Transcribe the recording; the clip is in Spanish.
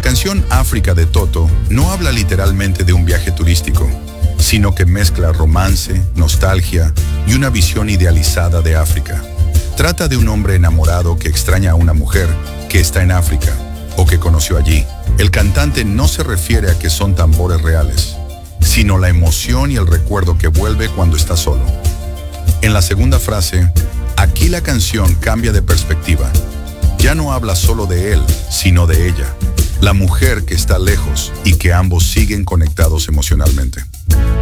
canción África de Toto no habla literalmente de un viaje turístico, sino que mezcla romance, nostalgia y una visión idealizada de África. Trata de un hombre enamorado que extraña a una mujer que está en África o que conoció allí. El cantante no se refiere a que son tambores reales, sino la emoción y el recuerdo que vuelve cuando está solo. En la segunda frase, aquí la canción cambia de perspectiva. Ya no habla solo de él, sino de ella, la mujer que está lejos y que ambos siguen conectados emocionalmente.